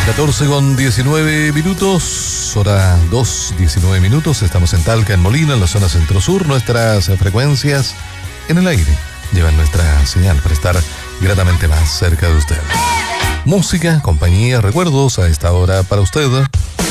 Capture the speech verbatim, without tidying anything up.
catorce con diecinueve minutos, hora dos, diecinueve minutos. Estamos en Talca, en Molina, en la zona centro-sur. Nuestras frecuencias en el aire llevan nuestra señal para estar gratamente más cerca de usted. Música, compañía, recuerdos a esta hora para usted.